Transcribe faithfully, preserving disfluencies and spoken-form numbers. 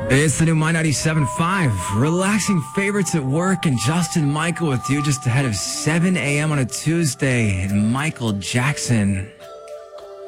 It's the new My ninety-seven point five. Relaxing favorites at work, and Justin Michael with you just ahead of seven a.m. on a Tuesday. And Michael Jackson.